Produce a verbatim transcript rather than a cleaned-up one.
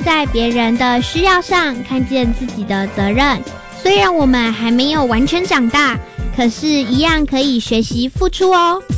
在别人的需要上看见自己的责任。虽然我们还没有完全长大，可是一样可以学习付出哦。